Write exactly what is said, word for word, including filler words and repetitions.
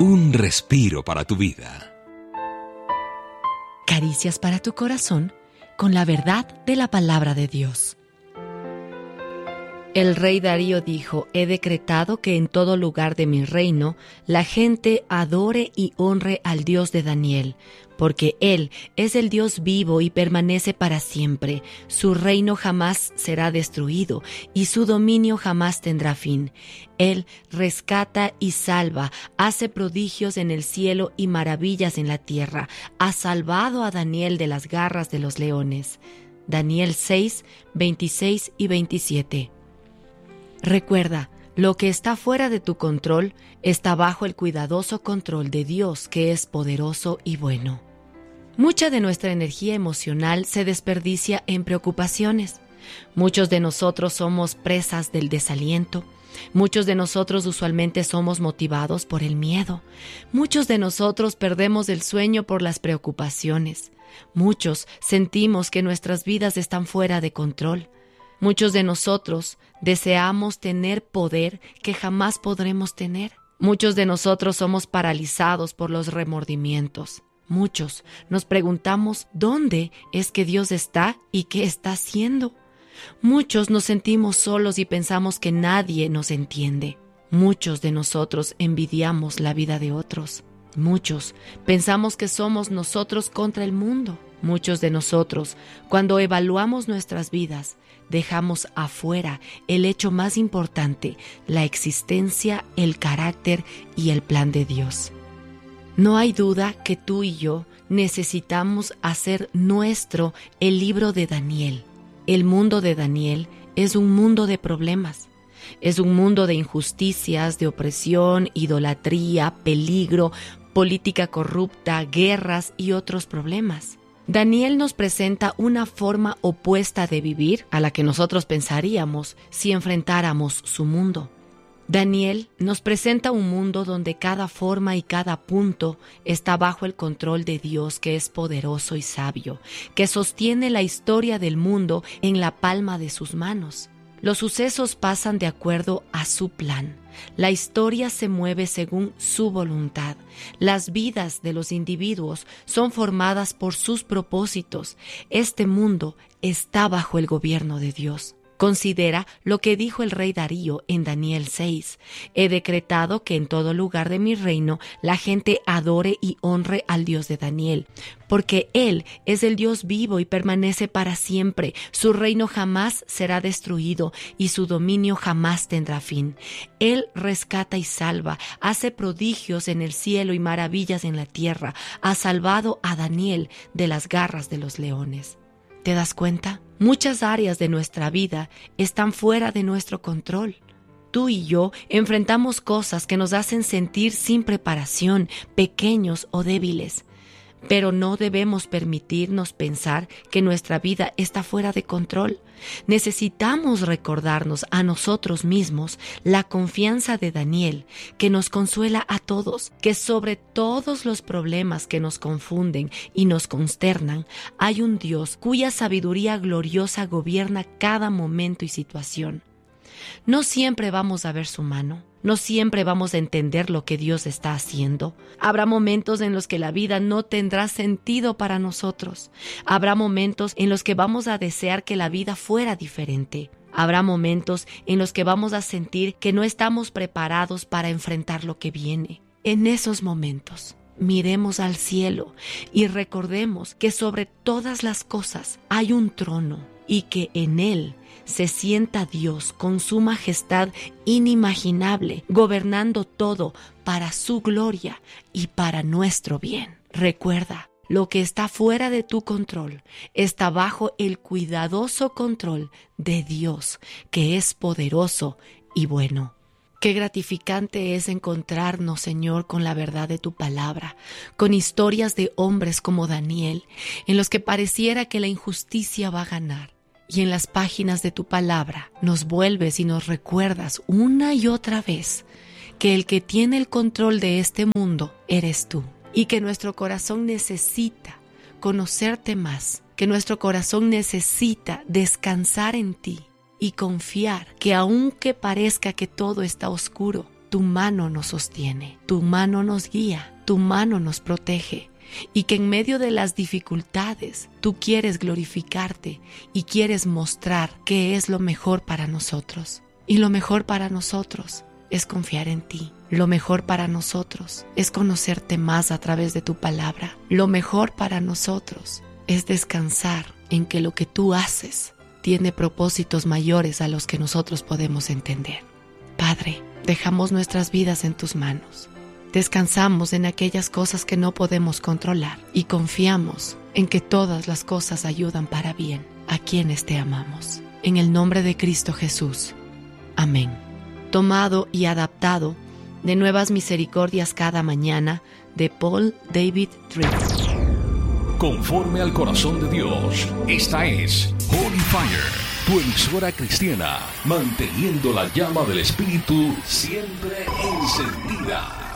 Un respiro para tu vida. Caricias para tu corazón con la verdad de la palabra de Dios. El rey Darío dijo: he decretado que en todo lugar de mi reino la gente adore y honre al Dios de Daniel, porque Él es el Dios vivo y permanece para siempre. Su reino jamás será destruido y su dominio jamás tendrá fin. Él rescata y salva, hace prodigios en el cielo y maravillas en la tierra. Ha salvado a Daniel de las garras de los leones. Daniel seis, veintiséis y veintisiete. Recuerda, lo que está fuera de tu control está bajo el cuidadoso control de Dios, que es poderoso y bueno. Mucha de nuestra energía emocional se desperdicia en preocupaciones. Muchos de nosotros somos presas del desaliento. Muchos de nosotros usualmente somos motivados por el miedo. Muchos de nosotros perdemos el sueño por las preocupaciones. Muchos sentimos que nuestras vidas están fuera de control. Muchos de nosotros deseamos tener poder que jamás podremos tener. Muchos de nosotros somos paralizados por los remordimientos. Muchos nos preguntamos dónde es que Dios está y qué está haciendo. Muchos nos sentimos solos y pensamos que nadie nos entiende. Muchos de nosotros envidiamos la vida de otros. Muchos pensamos que somos nosotros contra el mundo. Muchos de nosotros, cuando evaluamos nuestras vidas, dejamos afuera el hecho más importante, la existencia, el carácter y el plan de Dios. No hay duda que tú y yo necesitamos hacer nuestro el libro de Daniel. El mundo de Daniel es un mundo de problemas. Es un mundo de injusticias, de opresión, idolatría, peligro, política corrupta, guerras y otros problemas. Daniel nos presenta una forma opuesta de vivir a la que nosotros pensaríamos si enfrentáramos su mundo. Daniel nos presenta un mundo donde cada forma y cada punto está bajo el control de Dios, que es poderoso y sabio, que sostiene la historia del mundo en la palma de sus manos. Los sucesos pasan de acuerdo a su plan. La historia se mueve según su voluntad. Las vidas de los individuos son formadas por sus propósitos. Este mundo está bajo el gobierno de Dios. Considera lo que dijo el rey Darío en Daniel seis. He decretado que en todo lugar de mi reino la gente adore y honre al Dios de Daniel, porque Él es el Dios vivo y permanece para siempre. Su reino jamás será destruido y su dominio jamás tendrá fin. Él rescata y salva, hace prodigios en el cielo y maravillas en la tierra. Ha salvado a Daniel de las garras de los leones. ¿Te das cuenta? Muchas áreas de nuestra vida están fuera de nuestro control. Tú y yo enfrentamos cosas que nos hacen sentir sin preparación, pequeños o débiles. Pero no debemos permitirnos pensar que nuestra vida está fuera de control. Necesitamos recordarnos a nosotros mismos la confianza de Daniel, que nos consuela a todos, que sobre todos los problemas que nos confunden y nos consternan, hay un Dios cuya sabiduría gloriosa gobierna cada momento y situación. No siempre vamos a ver su mano. No siempre vamos a entender lo que Dios está haciendo. Habrá momentos en los que la vida no tendrá sentido para nosotros. Habrá momentos en los que vamos a desear que la vida fuera diferente. Habrá momentos en los que vamos a sentir que no estamos preparados para enfrentar lo que viene. En esos momentos, miremos al cielo y recordemos que sobre todas las cosas hay un trono y que en él se sienta Dios con su majestad inimaginable, gobernando todo para su gloria y para nuestro bien. Recuerda, lo que está fuera de tu control está bajo el cuidadoso control de Dios, que es poderoso y bueno. Qué gratificante es encontrarnos, Señor, con la verdad de tu palabra, con historias de hombres como Daniel, en los que pareciera que la injusticia va a ganar. Y en las páginas de tu palabra nos vuelves y nos recuerdas una y otra vez que el que tiene el control de este mundo eres tú, y que nuestro corazón necesita conocerte más, que nuestro corazón necesita descansar en ti y confiar que aunque parezca que todo está oscuro, tu mano nos sostiene, tu mano nos guía, tu mano nos protege. Y que en medio de las dificultades tú quieres glorificarte y quieres mostrar qué es lo mejor para nosotros. Y lo mejor para nosotros es confiar en ti. Lo mejor para nosotros es conocerte más a través de tu palabra. Lo mejor para nosotros es descansar en que lo que tú haces tiene propósitos mayores a los que nosotros podemos entender. Padre, dejamos nuestras vidas en tus manos. Descansamos en aquellas cosas que no podemos controlar y confiamos en que todas las cosas ayudan para bien a quienes te amamos. En el nombre de Cristo Jesús. Amén. Tomado y adaptado de Nuevas Misericordias cada mañana de Paul David Tripp. Conforme al corazón de Dios, esta es Holy Fire, tu emisora cristiana, manteniendo la llama del Espíritu siempre encendida.